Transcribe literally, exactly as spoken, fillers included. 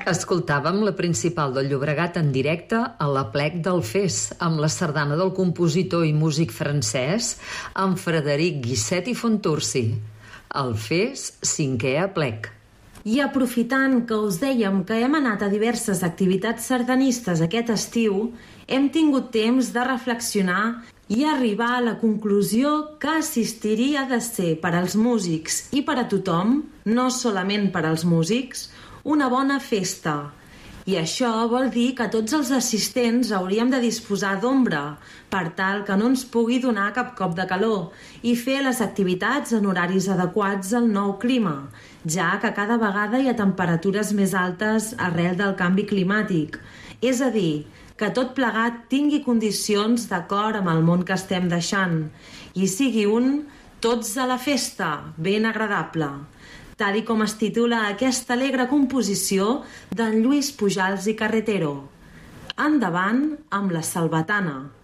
Escoltàvem la principal del Llobregat en directe a l'Aplec del Fes, amb la sardana del compositor i músic francès, en Frederic Guisset i Fontursi. El Fes, cinquè Aplec. I aprofitant que us dèiem que hem anat a diverses activitats sardanistes aquest estiu, hem tingut temps de reflexionar i arribar a la conclusió que assistiria de ser per als músics i per a tothom, no solament per als músics, una bona festa. I això vol dir que tots els assistents hauríem de disposar d'ombra per tal que no ens pugui donar cap cop de calor i fer les activitats en horaris adequats al nou clima, ja que cada vegada hi ha temperatures més altes arrel del canvi climàtic. És a dir, que tot plegat tingui condicions d'acord amb el món que estem deixant i sigui un tots a la festa, ben agradable, tal i com es titula aquesta alegre composició d'en Lluís Pujals i Carretero. Endavant amb la Salvatana.